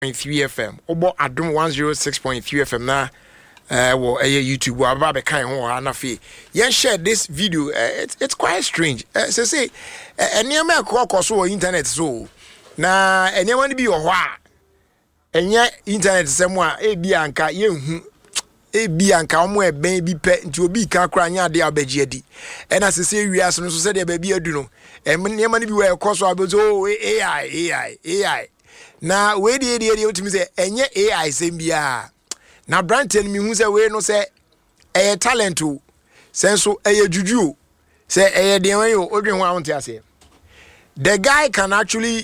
FM. Obo Adum 106.3 FM na YouTube wa ba be kan ho na fe. Yen share this video. It's quite strange. Say enema ekọ so internet so. Na enema ni bi wo ho a. Enye internet sem a ebi anka yenhu. Ebi anka omo eben bi pe nti obi ka kra anya de abagie di. Ena sese wiase no so se de ba bi adu no. Enema ni bi wo ekọ so abezo AI. Na we dey utimi say enye AI sembia na branten mi hu say we no say talent o senso juju say den we o odwen ho awon tia say the guy can actually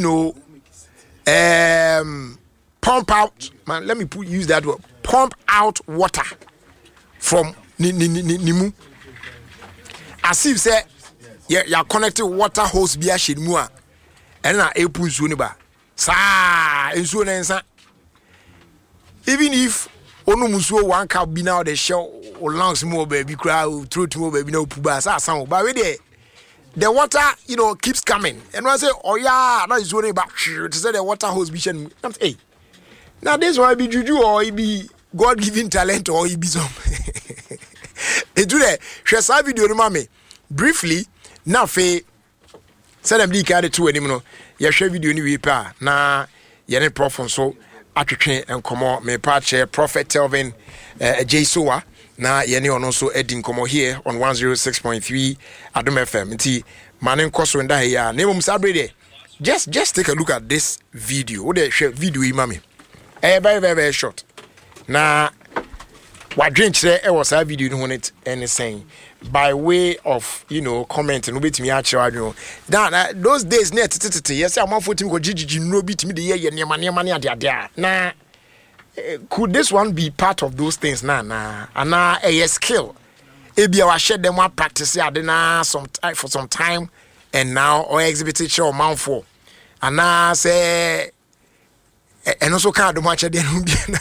pump out, man, let me use that word, pump out water from nimu as if say you're connected water hose bia shedmu a and na epu nsuo ni ba sa nsuo na nsa. Even if onu musuo one cup bi na the show or lungs more baby cry throat more baby no puba sa san but we there the water keeps coming and I say oh yeah that is only back to say the water hose vision. Hey, now this one be juju or it be God given talent or it be some it do that share some video remember briefly now fe say them dey carry to anim no ye share video ni we pa na ye ne prof so atwetwe enkomo me pa che Prophet Telvin Jsoa na ye ne ono so edi nkomo here on 106.3 Adom FM nti mane nkoso nda here na mum sabre just take a look at this video. What they share video yi mame very short na wadwen kire was that video no it anything by way of comment no betimi a kire wadwen now those days net yes am fotim ko gigi no betimi de ye nema ne ade na could this one be part of those things na a skill ebia wa share them one practice ade na for some time and now or exhibit it show man for and say and also can't do much again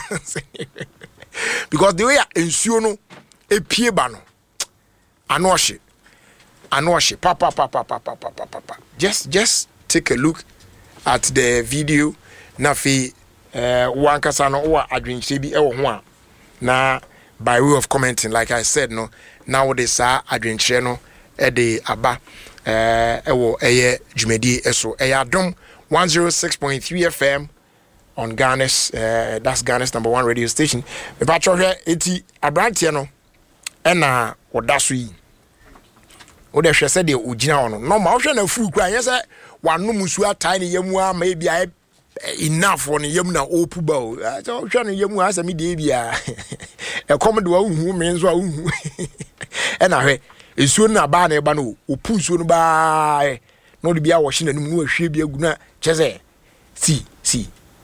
because the way ensuo no epie ba no anohye papa just take a look at the video na fi one kasa no wa adwenche bi e wo ho a na by way of commenting like I said no now this adwenche no e de aba e wo eye dwumadi eso e Adom 106.3 FM on Ghana's that's Ghana's number 1 radio station. Me patcho hwe eti abrantie no na odaso yi wo de hwe se de ogina wono no ma wo hwe na fu kura ye se wanu musu atai ne yamu ama e bia enough on yam na opu ba o so hwe no yamu asa me de bia e kom de wa hu me nso a hu na hwe esuo na ba na e ba no opu nsuo no ba no de bia wo hye na num no ahwe bia guna cheze si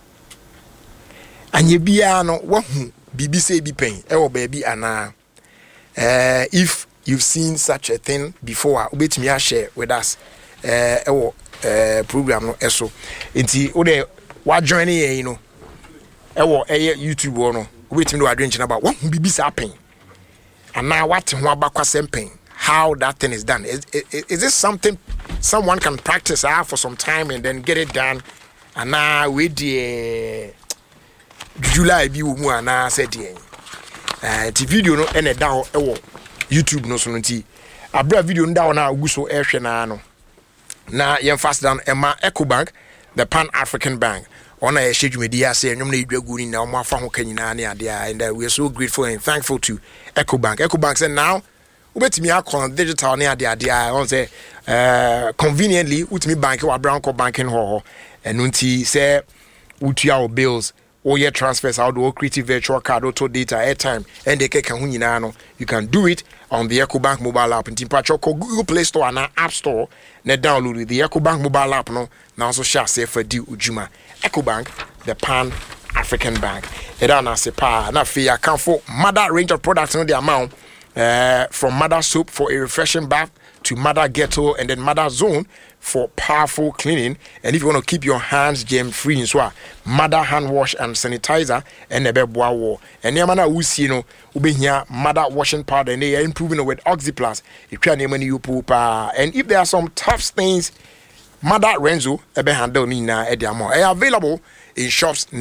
anye bia no wahu bibi say bi pen e wo ba bi ana if you've seen such a thing before obetimi a share with us e wo program no eso enti wo de wa join here e wo YouTube wo no obetimi do adwenche na ba wahu bibi say pen ana what ho abakwasem pen how that thing is done is this something someone can practice for some time and then get it done and now we the July bi wo mu ana said the video no ene down YouTube no so nti abra video no down na aguso ehwe na yen fast down Emma EcoBank, the Pan African Bank on a schedule say nyom na edwagu ni na omo afa ho kanyina na ade and we are so grateful and thankful to EcoBank say now ubetimi akon digital na ade on say conveniently utimi bank wa brown co banking ho and nti say utua our bills or your transfers out or creative virtual card auto data airtime and they can no you can do it on the EcoBank mobile app and Timpacho Google Play Store and App Store na download the EcoBank mobile app no now also share say for di ujuma EcoBank, the Pan African Bank it on as a pa na fe account for mother range of products no the amount from mother soap for a refreshing bath to mother ghetto and then mother zone for powerful cleaning. And if you want to keep your hands germ free so mother hand wash and sanitizer and ebeboa wo and yamana usi no ubehia mother washing powder and they are improving with Oxyplus if you are you pa and if there are some tough stains mother Renzo ebe handle ni na ediamo available in shops